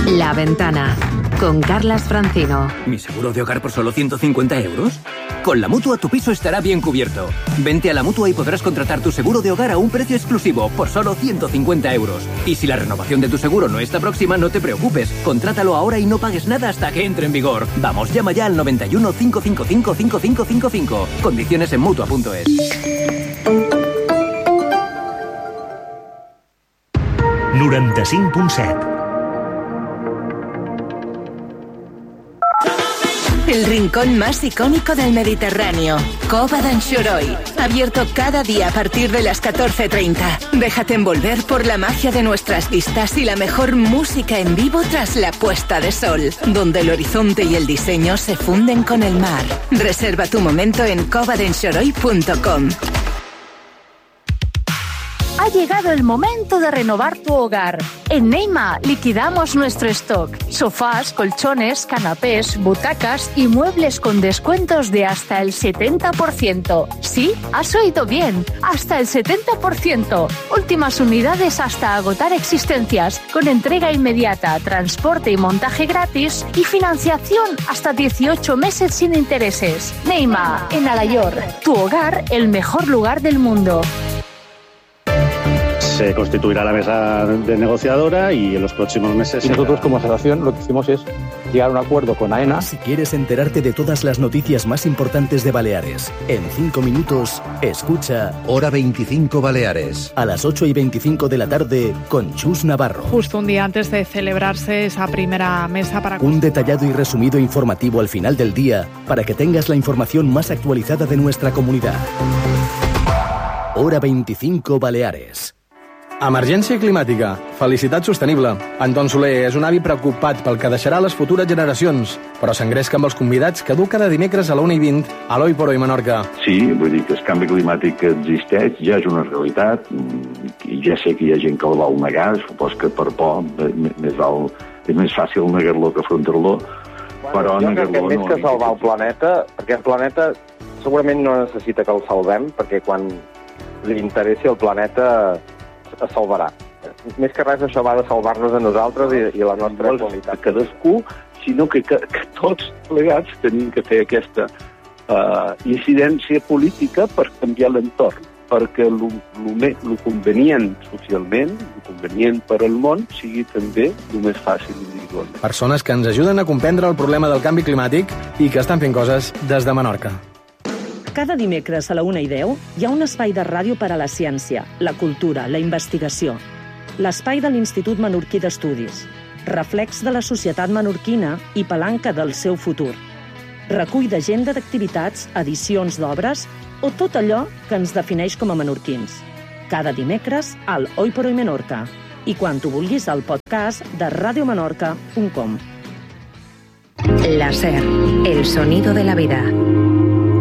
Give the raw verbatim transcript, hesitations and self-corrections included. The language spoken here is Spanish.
La Ventana, con Carlas Francino. ¿Mi seguro de hogar por solo ciento cincuenta euros? Con la Mutua tu piso estará bien cubierto. Vente a la Mutua y podrás contratar tu seguro de hogar a un precio exclusivo por solo ciento cincuenta euros. Y si la renovación de tu seguro no está próxima, no te preocupes. Contrátalo ahora y no pagues nada hasta que entre en vigor. Vamos, llama ya al noventa y uno, cinco cinco cinco, cinco cinco cinco cinco. Condiciones en Mutua punto es. noranta-cinc punt set. El rincón más icónico del Mediterráneo, Cova d'Anxoroi. Abierto cada día a partir de las catorce treinta. Déjate envolver por la magia de nuestras vistas y la mejor música en vivo tras la puesta de sol, donde el horizonte y el diseño se funden con el mar. Reserva tu momento en cova d'anxoroi punto com. Ha llegado el momento de renovar tu hogar. En Neima liquidamos nuestro stock. Sofás, colchones, canapés, butacas y muebles con descuentos de hasta el setenta por ciento. Sí, has oído bien, hasta el setenta por ciento. Últimas unidades hasta agotar existencias, con entrega inmediata, transporte y montaje gratis y financiación hasta dieciocho meses sin intereses. Neima, en Alayor, tu hogar, el mejor lugar del mundo. Se constituirá la mesa de negociadora y en los próximos meses... Y nosotros como asociación lo que hicimos es llegar a un acuerdo con AENA. Si quieres enterarte de todas las noticias más importantes de Baleares, en cinco minutos, escucha Hora veinticinco Baleares. A las ocho y veinticinco de la tarde con Chus Navarro. Justo un día antes de celebrarse esa primera mesa para... Un detallado y resumido informativo al final del día para que tengas la información más actualizada de nuestra comunidad. Hora veinticinco Baleares. Emergència climàtica, felicitat sostenible. Anton Soler és un avi preocupat pel que deixarà a les futures generacions, però s'engresca amb els convidats que du cada dimecres a la una i vint a l'Oi por Hoy Menorca. Sí, vull dir que el canvi climàtic existeix, ja és una realitat, i ja sé que hi ha gent que el vol negar, supos que per por més val, és més fàcil negar-lo que afrontar-lo, però jo crec que més que salvar el planeta, perquè el planeta segurament no necessita que el salvem, perquè quan li interessi el planeta es salvarà. Més que res, això va de salvar-nos a nosaltres i, i la nostra no qualitat. Cadascú, sinó que, que, que tots plegats tenim que fer aquesta uh, incidència política per canviar l'entorn, perquè el convenient socialment, el convenient per al món, sigui també el més fàcil individualment. Persones que ens ajuden a comprendre el problema del canvi climàtic i que estan fent coses des de Menorca. Cada dimecres a la una i deu hi ha un espai de ràdio per a la ciència, la cultura, la investigació. L'espai de l'Institut Menorquí d'Estudis, reflex de la societat menorquina i palanca del seu futur. Recull d'agenda d'activitats, edicions d'obres o tot allò que ens defineix com a menorquins. Cada dimecres al Hoy por Hoy Menorca i quan tu vulguis al podcast de radio menorca punt com. La SER, el sonido de la vida.